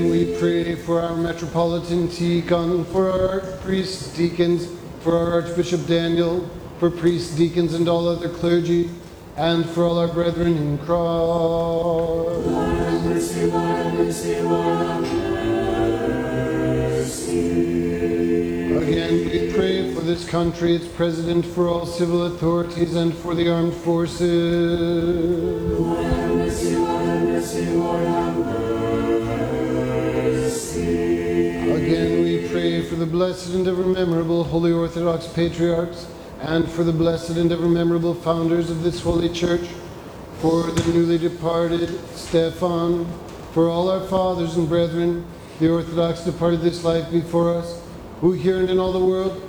We pray for our Metropolitan Tikhon, for our priests, deacons, for our Archbishop Daniel, for priests, deacons, and all other clergy, and for all our brethren in Christ. Lord have mercy, Lord have mercy, Lord have mercy. Again, we pray for this country, its president, for all civil authorities, and for the armed forces. Lord have mercy, Lord have mercy, Lord have mercy. Again, we pray for the blessed and ever memorable Holy Orthodox Patriarchs, and for the blessed and ever memorable founders of this holy church, for the newly departed Stefan, for all our fathers and brethren, the Orthodox departed this life before us, who here and in all the world